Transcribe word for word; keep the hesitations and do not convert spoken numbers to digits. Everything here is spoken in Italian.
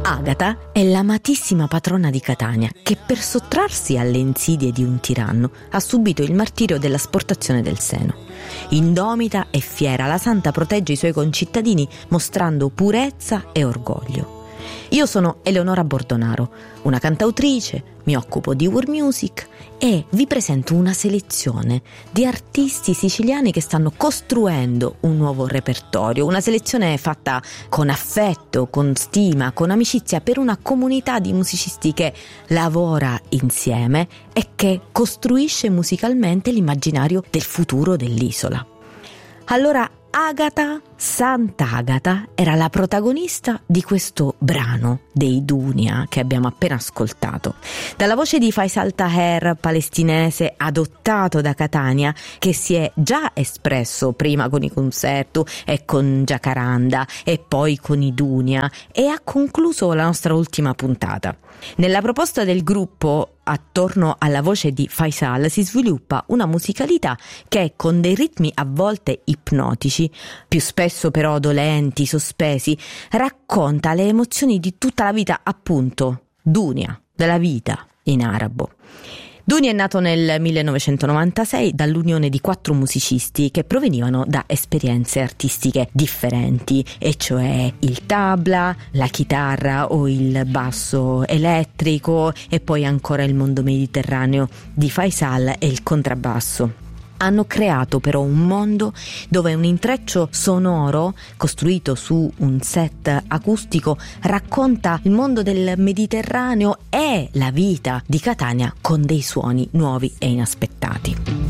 Agata è l'amatissima patrona di Catania che per sottrarsi alle insidie di un tiranno ha subito il martirio dell'asportazione del seno. Indomita e fiera, la santa protegge i suoi concittadini mostrando purezza e orgoglio. Io sono Eleonora Bordonaro, una cantautrice, mi occupo di world music e vi presento una selezione di artisti siciliani che stanno costruendo un nuovo repertorio, una selezione fatta con affetto, con stima, con amicizia per una comunità di musicisti che lavora insieme e che costruisce musicalmente l'immaginario del futuro dell'isola. Allora, Agata, Sant'Agata, era la protagonista di questo brano dei Dunia che abbiamo appena ascoltato. Dalla voce di Faisal Taher, palestinese adottato da Catania, che si è già espresso prima con i concerti e con Jacaranda e poi con i Dunia e ha concluso la nostra ultima puntata. Nella proposta del gruppo, attorno alla voce di Faisal, si sviluppa una musicalità che, con dei ritmi a volte ipnotici, più spesso però dolenti, sospesi, racconta le emozioni di tutta la vita, appunto, Dunia, della vita in arabo. Dunia è nato nel millenovecentonovantasei dall'unione di quattro musicisti che provenivano da esperienze artistiche differenti, e cioè il tabla, la chitarra o il basso elettrico e poi ancora il mondo mediterraneo di Faisal e il contrabbasso. Hanno creato però un mondo dove un intreccio sonoro costruito su un set acustico racconta il mondo del Mediterraneo e la vita di Catania con dei suoni nuovi e inaspettati.